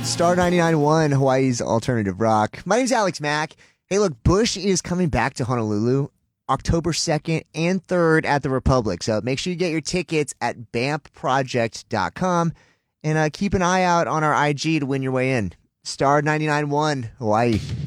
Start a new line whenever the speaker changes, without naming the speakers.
Star 99.1, Hawaii's alternative rock. My name's Alex Mack. Hey, look, Bush is coming back to Honolulu October 2nd and 3rd at the Republic. So make sure you get your tickets at BAMPproject.com and keep an eye out on our IG to win your way in. Star 99.1, Hawaii.